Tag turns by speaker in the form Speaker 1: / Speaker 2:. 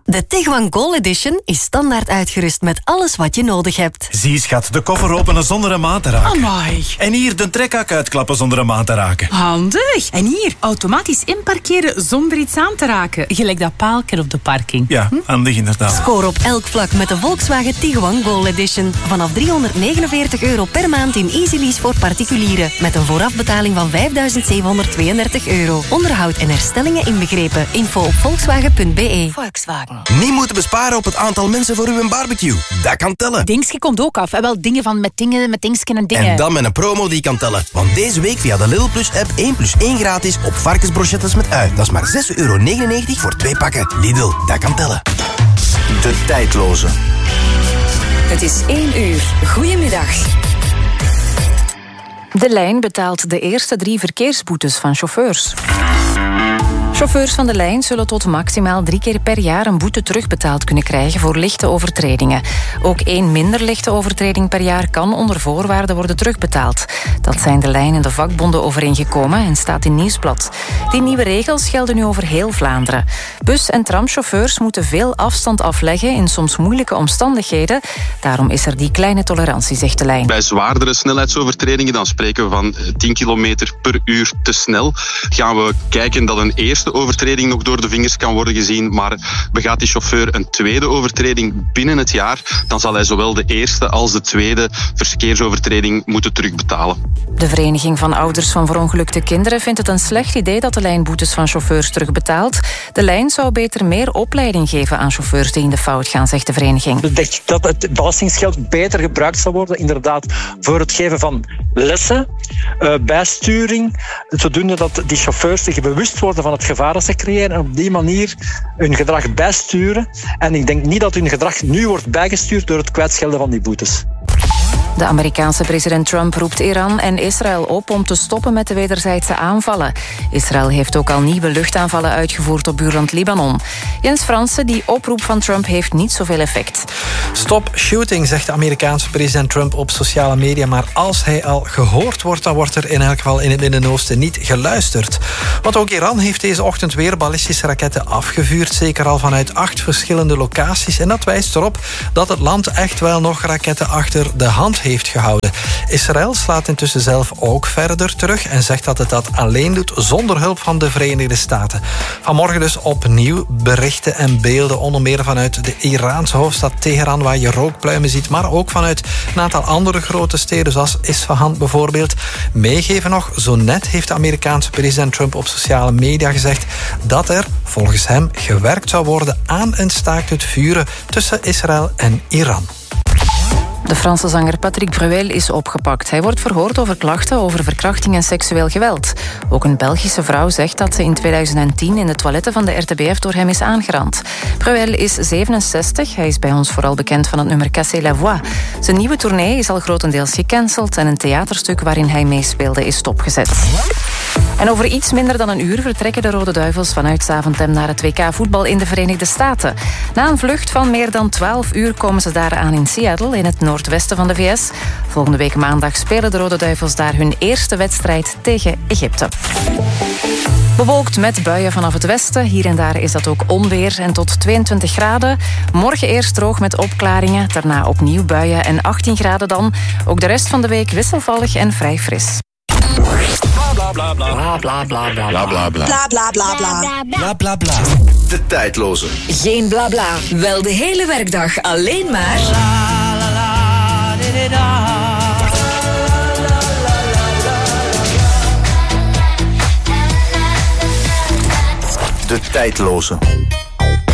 Speaker 1: De Tiguan Goal Edition is standaard uitgerust met alles wat je nodig hebt.
Speaker 2: Zie, schat, de koffer openen zonder een maat te raken.
Speaker 3: Amai.
Speaker 2: En hier de trekhak uitklappen zonder een maat te raken.
Speaker 3: Handig. En hier, automatisch inparkeren zonder iets aan te raken. Gelijk dat paalken op de parking.
Speaker 2: Ja, handig inderdaad.
Speaker 1: Score op elk vlak met de Volkswagen Tiguan Goal Edition. Vanaf €349 per maand in Easy Lease voor particulieren. Met een voorafbetaling van €5.732. Onderhoud en herstellingen inbegrepen. Info op volkswagen.be. Volkswagen.
Speaker 4: Niet moeten besparen op het aantal mensen voor uw barbecue. Dat kan tellen.
Speaker 3: Dingsje komt ook af. En wel dingen van met dingsken en dingen.
Speaker 4: En dan met een promo die kan tellen. Want deze week via de Lidl Plus app 1 + 1 gratis op varkensbrochettes met ui. Dat is maar €6,99 voor 2 pakken. Lidl, dat kan tellen.
Speaker 5: De tijdloze.
Speaker 6: Het is 1 uur. Goedemiddag.
Speaker 7: De Lijn betaalt de eerste 3 verkeersboetes van chauffeurs. Chauffeurs van de Lijn zullen tot maximaal 3 keer per jaar een boete terugbetaald kunnen krijgen voor lichte overtredingen. Ook 1 minder lichte overtreding per jaar kan onder voorwaarden worden terugbetaald. Dat zijn de Lijn en de vakbonden overeengekomen en staat in Nieuwsblad. Die nieuwe regels gelden nu over heel Vlaanderen. Bus- en tramchauffeurs moeten veel afstand afleggen in soms moeilijke omstandigheden. Daarom is er die kleine tolerantie, zegt de Lijn.
Speaker 8: Bij zwaardere snelheidsovertredingen, dan spreken we van 10 kilometer per uur te snel, gaan we kijken dat een eerste overtreding nog door de vingers kan worden gezien, maar begaat die chauffeur een tweede overtreding binnen het jaar, dan zal hij zowel de eerste als de tweede verkeersovertreding moeten terugbetalen.
Speaker 7: De Vereniging van Ouders van Verongelukte Kinderen vindt het een slecht idee dat de Lijn boetes van chauffeurs terugbetaalt. De Lijn zou beter meer opleiding geven aan chauffeurs die in de fout gaan, zegt de vereniging.
Speaker 9: Ik denk dat het belastingsgeld beter gebruikt zou worden, inderdaad, voor het geven van lessen, bijsturing, zodoende dat die chauffeurs zich bewust worden van het gevaar dat ze creëren en op die manier hun gedrag bijsturen. En ik denk niet dat hun gedrag nu wordt bijgestuurd door het kwijtschelden van die boetes.
Speaker 7: De Amerikaanse president Trump roept Iran en Israël op om te stoppen met de wederzijdse aanvallen. Israël heeft ook al nieuwe luchtaanvallen uitgevoerd op buurland Libanon. Jens Fransen, die oproep van Trump heeft niet zoveel effect.
Speaker 10: Stop shooting, zegt de Amerikaanse president Trump op sociale media. Maar als hij al gehoord wordt, dan wordt er in elk geval in het Midden-Oosten niet geluisterd. Want ook Iran heeft deze ochtend weer ballistische raketten afgevuurd. Zeker al vanuit 8 verschillende locaties. En dat wijst erop dat het land echt wel nog raketten achter de hand heeft gehouden. Israël slaat intussen zelf ook verder terug en zegt dat het dat alleen doet zonder hulp van de Verenigde Staten. Vanmorgen dus opnieuw berichten en beelden, onder meer vanuit de Iraanse hoofdstad Teheran, waar je rookpluimen ziet, maar ook vanuit een aantal andere grote steden, zoals Isfahan bijvoorbeeld. Meegeven nog, zo net heeft de Amerikaanse president Trump op sociale media gezegd dat er, volgens hem, gewerkt zou worden aan een staakt het vuren tussen Israël en Iran.
Speaker 7: De Franse zanger Patrick Bruel is opgepakt. Hij wordt verhoord over klachten over verkrachting en seksueel geweld. Ook een Belgische vrouw zegt dat ze in 2010 in de toiletten van de RTBF door hem is aangerand. Bruel is 67. Hij is bij ons vooral bekend van het nummer Casser la Voix. Zijn nieuwe tournee is al grotendeels gecanceld en een theaterstuk waarin hij meespeelde is stopgezet. En over iets minder dan een uur vertrekken de Rode Duivels vanuit Zaventem naar het WK voetbal in de Verenigde Staten. Na een vlucht van meer dan 12 uur komen ze daar aan in Seattle, in het noordwesten van de VS. Volgende week maandag spelen de Rode Duivels daar hun eerste wedstrijd tegen Egypte. Bewolkt met buien vanaf het westen. Hier en daar is dat ook onweer en tot 22 graden. Morgen eerst droog met opklaringen, daarna opnieuw buien en 18 graden dan. Ook de rest van de week wisselvallig en vrij fris.
Speaker 5: Bla bla bla. Bla bla bla bla. Bla bla bla.
Speaker 6: Bla bla bla bla.
Speaker 5: Bla bla bla. De tijdloze.
Speaker 6: Geen bla bla. Wel de hele werkdag alleen maar.
Speaker 5: De tijdloze.